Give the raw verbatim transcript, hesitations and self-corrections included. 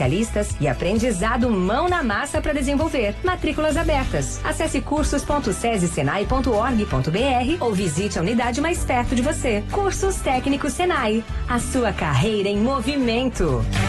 especialistas e aprendizado mão na massa para desenvolver. Matrículas abertas. Acesse cursos ponto sesi senai ponto org ponto br ou visite a unidade mais perto de você. Cursos Técnicos Senai. A sua carreira em movimento.